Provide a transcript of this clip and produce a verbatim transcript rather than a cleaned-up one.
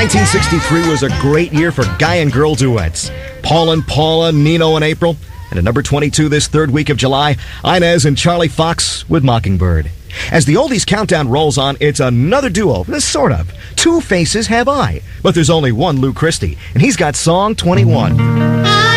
nineteen sixty-three was a great year for guy and girl duets. Paul and Paula, Nino and April. And at number twenty-two this third week of July, Inez and Charlie Fox with Mockingbird. As the Oldies Countdown rolls on, it's another duo, sort of. Two faces have I, but there's only one Lou Christie, and he's got song twenty-one.